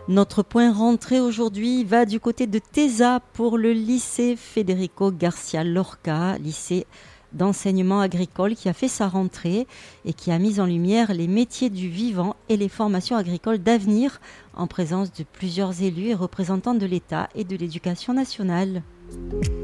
Notre point rentrée aujourd'hui va du côté de Tesa pour le lycée Federico Garcia Lorca, lycée d'enseignement agricole qui a fait sa rentrée et qui a mis en lumière les métiers du vivant et les formations agricoles d'avenir en présence de plusieurs élus et représentants de l'État et de l'éducation nationale.